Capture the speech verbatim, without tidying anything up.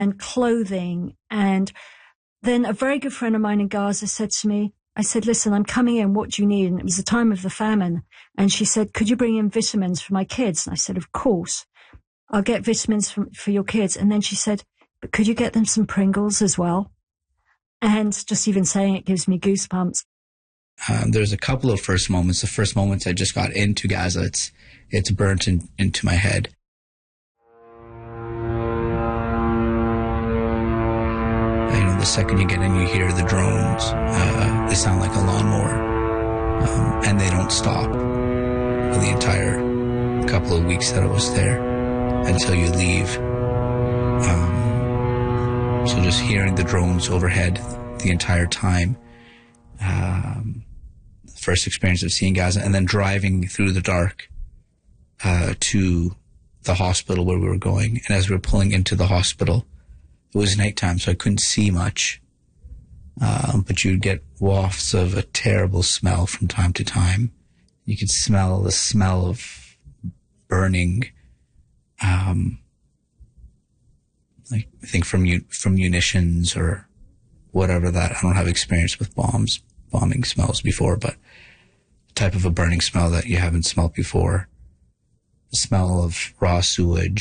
and clothing. And then a very good friend of mine in Gaza said to me, I said, listen, I'm coming in. What do you need? And it was the time of the famine. And she said, could you bring in vitamins for my kids? And I said, of course. I'll get vitamins for, for your kids. And then she said, but could you get them some Pringles as well? And just even saying it gives me goosebumps. Um, there's a couple of first moments. The first moments I just got into Gaza, it's it's burnt in, into my head. You know, the second you get in, you hear the drones. Uh, they sound like a lawnmower, um, and they don't stop for the entire couple of weeks that I was there until you leave. Um, so just hearing the drones overhead the entire time. Um, first experience of seeing Gaza, and then driving through the dark uh, to the hospital where we were going. And as we were pulling into the hospital, it was nighttime, so I couldn't see much. Um, but you'd get wafts of a terrible smell from time to time. You could smell the smell of burning, um, like I think from from munitions or whatever that. I don't have experience with bombs, bombing smells before, but the type of a burning smell that you haven't smelled before. The smell of raw sewage.